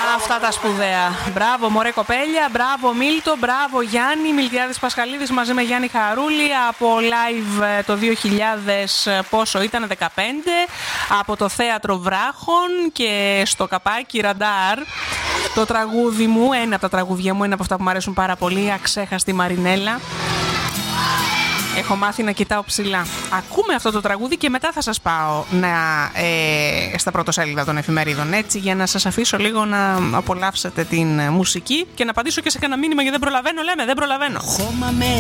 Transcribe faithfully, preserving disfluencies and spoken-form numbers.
Αυτά τα σπουδαία. Μπράβο μωρέ κοπέλια, μπράβο Μίλτο, μπράβο Γιάννη Μιλτιάδης Πασχαλίδης μαζί με Γιάννη Χαρούλη από live το δύο χιλιάδες, πόσο ήταν, δεκαπέντε, από το Θέατρο Βράχων και στο καπάκι Ραντάρ. Το τραγούδι μου, ένα από τα τραγούδια μου, ένα από αυτά που μου αρέσουν πάρα πολύ, Αξέχαστη Μαρινέλα. Έχω μάθει να κοιτάω ψηλά. Ακούμε αυτό το τραγούδι και μετά θα σας πάω να, ε, στα πρωτοσέλιδα των εφημερίδων, έτσι, για να σας αφήσω λίγο να απολαύσετε την μουσική και να απαντήσω και σε κανένα μήνυμα γιατί δεν προλαβαίνω, λέμε, δεν προλαβαίνω.